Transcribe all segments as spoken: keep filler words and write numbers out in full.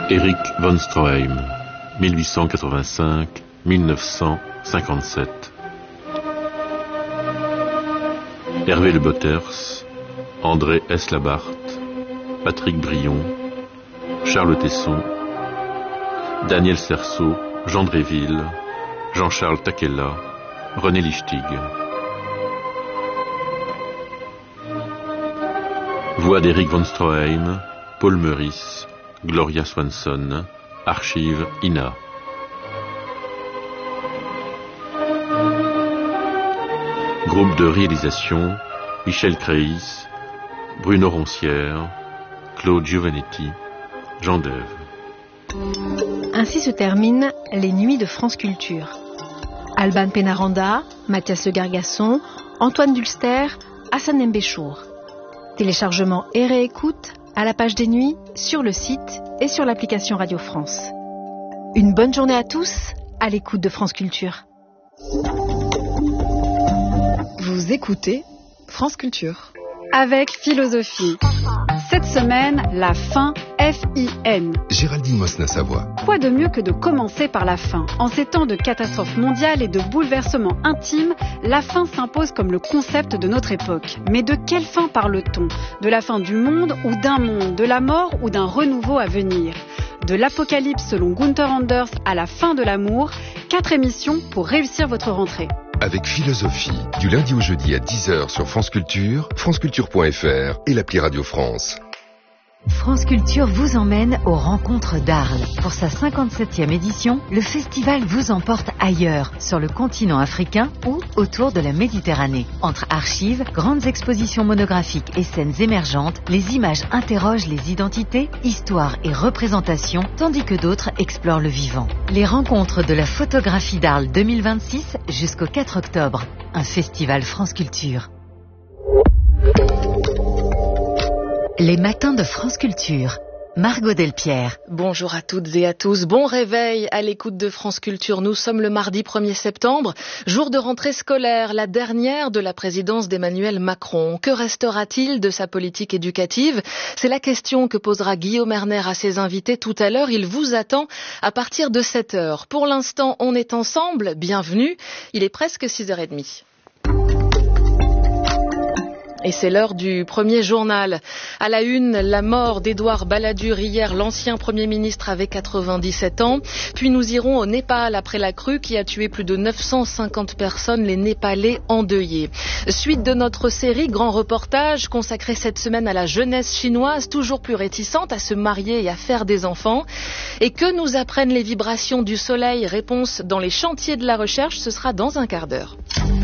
Erich von Stroheim, mille huit cent quatre-vingt-cinq à mille neuf cent cinquante-sept. Hervé Le Botters, André S. Labarthe, Patrick Brion, Charles Tesson, Daniel Cerceau, Jean Dréville, Jean-Charles Takela, René Lichtig. Voix d'Erich von Stroheim, Paul Meurice, Gloria Swanson, Archive I N A. Groupe de réalisation, Michel Créis, Bruno Roncière, Claude Giovanetti, Jean Deuve. Ainsi se terminent les Nuits de France Culture. Alban Pénaranda, Mathias Le Gargasson, Antoine Dulster, Hassan Mbéchour. Téléchargement et réécoute à la page des Nuits, sur le site et sur l'application Radio France. Une bonne journée à tous, à l'écoute de France Culture. Vous écoutez France Culture. Avec philosophie. Cette semaine, la fin F I N. Géraldine Mosna-Savoie. Quoi de mieux que de commencer par la fin ? En ces temps de catastrophes mondiales et de bouleversements intimes, la fin s'impose comme le concept de notre époque. Mais de quelle fin parle-t-on ? De la fin du monde ou d'un monde ? De la mort ou d'un renouveau à venir ? De l'apocalypse selon Gunther Anders à la fin de l'amour, quatre émissions pour réussir votre rentrée. Avec philosophie, du lundi au jeudi à dix heures sur France Culture, franceculture point f r et l'appli Radio France. France Culture vous emmène aux rencontres d'Arles. Pour sa cinquante-septième édition, le festival vous emporte ailleurs, sur le continent africain ou autour de la Méditerranée. Entre archives, grandes expositions monographiques et scènes émergentes, les images interrogent les identités, histoires et représentations, tandis que d'autres explorent le vivant. Les rencontres de la photographie d'Arles deux mille vingt-six jusqu'au quatre octobre. Un festival France Culture. Les matins de France Culture. Margot Delpierre. Bonjour à toutes et à tous. Bon réveil à l'écoute de France Culture. Nous sommes le mardi premier septembre, jour de rentrée scolaire, la dernière de la présidence d'Emmanuel Macron. Que restera-t-il de sa politique éducative ? C'est la question que posera Guillaume Erner à ses invités tout à l'heure. Il vous attend à partir de sept heures. Pour l'instant, on est ensemble. Bienvenue. Il est presque six heures trente. Et c'est l'heure du premier journal. À la une, la mort d'Édouard Balladur hier, l'ancien Premier ministre avait quatre-vingt-dix-sept ans. Puis nous irons au Népal après la crue qui a tué plus de neuf cent cinquante personnes, les Népalais endeuillés. Suite de notre série Grand Reportage consacrée cette semaine à la jeunesse chinoise, toujours plus réticente à se marier et à faire des enfants. Et que nous apprennent les vibrations du soleil ? Réponse dans les chantiers de la recherche, ce sera dans un quart d'heure.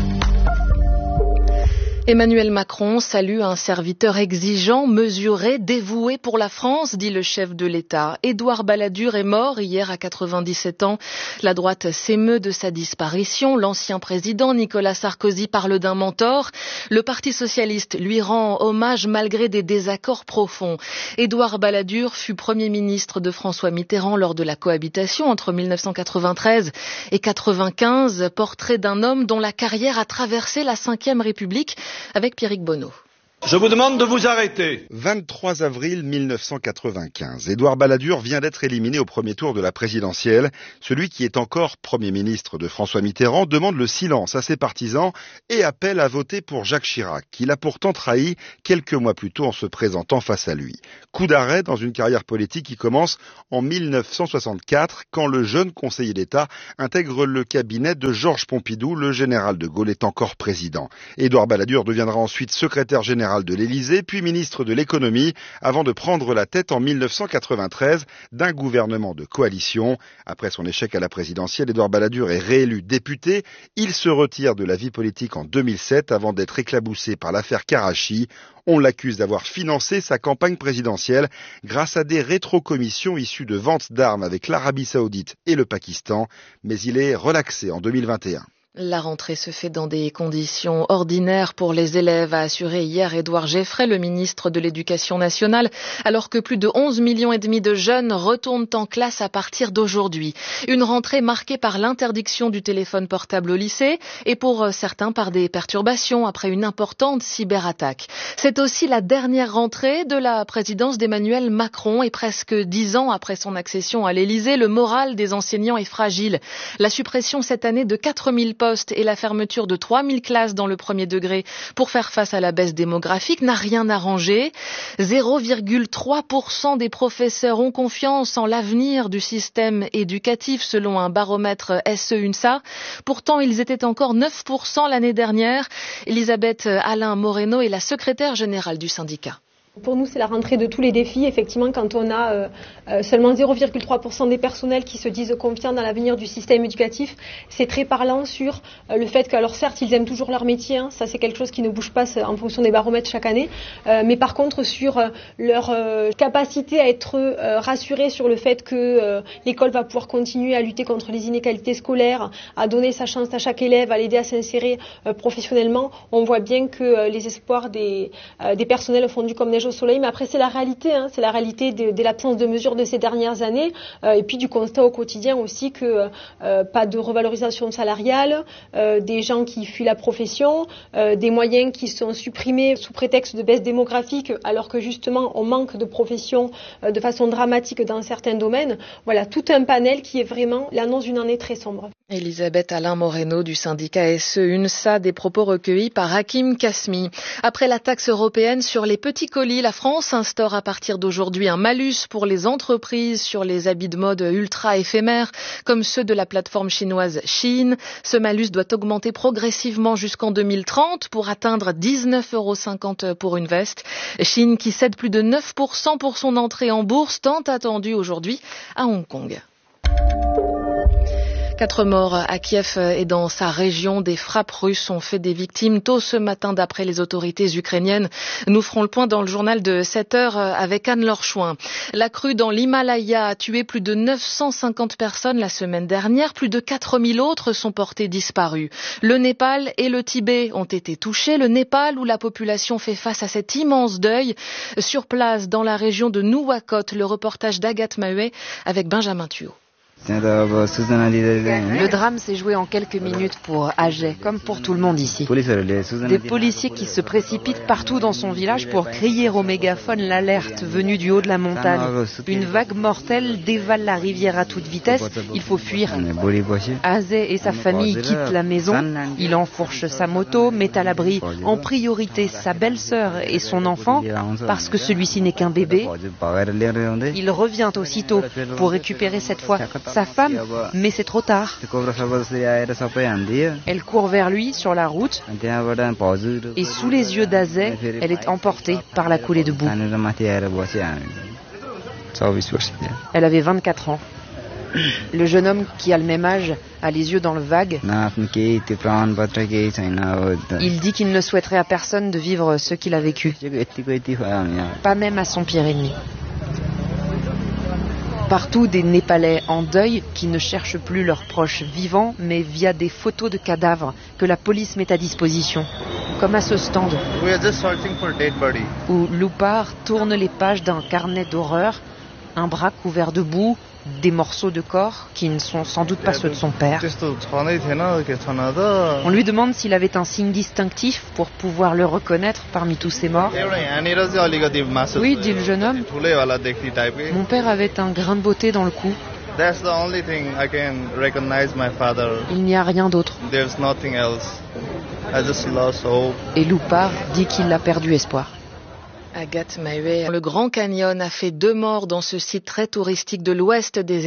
Emmanuel Macron salue un serviteur exigeant, mesuré, dévoué pour la France, dit le chef de l'État. Édouard Balladur est mort hier à quatre-vingt-dix-sept ans. La droite s'émeut de sa disparition. L'ancien président Nicolas Sarkozy parle d'un mentor. Le Parti socialiste lui rend hommage malgré des désaccords profonds. Édouard Balladur fut Premier ministre de François Mitterrand lors de la cohabitation entre mille neuf cent quatre-vingt-treize et quatre-vingt-quinze. Portrait d'un homme dont la carrière a traversé la cinquième République. Avec Pierrick Bonneau. Je vous demande de vous arrêter. vingt-trois avril mille neuf cent quatre-vingt-quinze. Édouard Balladur vient d'être éliminé au premier tour de la présidentielle. Celui qui est encore Premier ministre de François Mitterrand demande le silence à ses partisans et appelle à voter pour Jacques Chirac, qu'il a pourtant trahi quelques mois plus tôt en se présentant face à lui. Coup d'arrêt dans une carrière politique qui commence en mille neuf cent soixante-quatre, quand le jeune conseiller d'État intègre le cabinet de Georges Pompidou, le général de Gaulle est encore président. Édouard Balladur deviendra ensuite secrétaire général de l'Élysée, puis ministre de l'économie, avant de prendre la tête en mille neuf cent quatre-vingt-treize d'un gouvernement de coalition. Après son échec à la présidentielle, Édouard Balladur est réélu député. Il se retire de la vie politique en deux mille sept avant d'être éclaboussé par l'affaire Karachi. On l'accuse d'avoir financé sa campagne présidentielle grâce à des rétrocommissions issues de ventes d'armes avec l'Arabie Saoudite et le Pakistan, mais il est relaxé en deux mille vingt et un. La rentrée se fait dans des conditions ordinaires pour les élèves, a assuré hier Édouard Geffray, le ministre de l'Éducation nationale, alors que plus de onze millions et demi de jeunes retournent en classe à partir d'aujourd'hui. Une rentrée marquée par l'interdiction du téléphone portable au lycée et pour certains par des perturbations après une importante cyberattaque. C'est aussi la dernière rentrée de la présidence d'Emmanuel Macron et presque dix ans après son accession à l'Élysée, le moral des enseignants est fragile. La suppression cette année de quatre mille postes et la fermeture de trois mille classes dans le premier degré pour faire face à la baisse démographique n'a rien arrangé. zéro virgule trois pour cent des professeurs ont confiance en l'avenir du système éducatif selon un baromètre S E UNSA. Pourtant, ils étaient encore neuf pour cent l'année dernière. Elisabeth Alain Moreno est la secrétaire générale du syndicat. Pour nous, c'est la rentrée de tous les défis. Effectivement, quand on a euh, euh, seulement zéro virgule trois pour cent des personnels qui se disent confiants dans l'avenir du système éducatif, c'est très parlant sur euh, le fait que, alors certes, ils aiment toujours leur métier, hein, ça c'est quelque chose qui ne bouge pas en fonction des baromètres chaque année, euh, mais par contre sur euh, leur euh, capacité à être euh, rassurés sur le fait que euh, l'école va pouvoir continuer à lutter contre les inégalités scolaires, à donner sa chance à chaque élève, à l'aider à s'insérer euh, professionnellement, on voit bien que euh, les espoirs des, euh, des personnels font du comme neige au soleil, mais après c'est la réalité, hein, c'est la réalité de, de l'absence de mesures de ces dernières années euh, et puis du constat au quotidien aussi que euh, pas de revalorisation salariale, euh, des gens qui fuient la profession, euh, des moyens qui sont supprimés sous prétexte de baisse démographique alors que justement on manque de professions euh, de façon dramatique dans certains domaines. Voilà, tout un panel qui est vraiment l'annonce d'une année très sombre. Elisabeth Alain Moreno du syndicat S E UNSA, des propos recueillis par Hakim Kasmi. Après la taxe européenne sur les petits colis, la France instaure à partir d'aujourd'hui un malus pour les entreprises sur les habits de mode ultra éphémères, comme ceux de la plateforme chinoise Shein. Ce malus doit augmenter progressivement jusqu'en deux mille trente pour atteindre dix-neuf euros cinquante pour une veste. Shein qui cède plus de neuf pour cent pour son entrée en bourse, tant attendue aujourd'hui à Hong Kong. Quatre morts à Kiev et dans sa région. Des frappes russes ont fait des victimes tôt ce matin d'après les autorités ukrainiennes. Nous ferons le point dans le journal de sept heures avec Anne-Laure Chouin. La crue dans l'Himalaya a tué plus de neuf cent cinquante personnes la semaine dernière. Plus de quatre mille autres sont portés disparus. Le Népal et le Tibet ont été touchés. Le Népal où la population fait face à cet immense deuil. Sur place, dans la région de Nuwakot, le reportage d'Agathe Maheuet avec Benjamin Thuot. Le drame s'est joué en quelques minutes pour Ajay, comme pour tout le monde ici. Des policiers qui se précipitent partout dans son village pour crier au mégaphone l'alerte venue du haut de la montagne. Une vague mortelle dévale la rivière à toute vitesse, il faut fuir. Ajay et sa famille quittent la maison, il enfourche sa moto, met à l'abri en priorité sa belle-sœur et son enfant, parce que celui-ci n'est qu'un bébé. Il revient aussitôt pour récupérer cette fois sa femme, mais c'est trop tard. Elle court vers lui sur la route et sous les yeux d'Ajay, elle est emportée par la coulée de boue. Elle avait vingt-quatre ans. Le jeune homme qui a le même âge a les yeux dans le vague. Il dit qu'il ne souhaiterait à personne de vivre ce qu'il a vécu, pas même à son pire ennemi. Partout, des Népalais en deuil qui ne cherchent plus leurs proches vivants, mais via des photos de cadavres que la police met à disposition. Comme à ce stand, où Loupar tourne les pages d'un carnet d'horreur, un bras couvert de boue, des morceaux de corps qui ne sont sans doute pas ceux de son père. On lui demande s'il avait un signe distinctif pour pouvoir le reconnaître parmi tous ces morts. Oui, dit le jeune homme. Mon père avait un grain de beauté dans le cou. Il n'y a rien d'autre. Et Loupar dit qu'il a perdu espoir. Agathe Maheuet. Le Grand Canyon a fait deux morts dans ce site très touristique de l'ouest des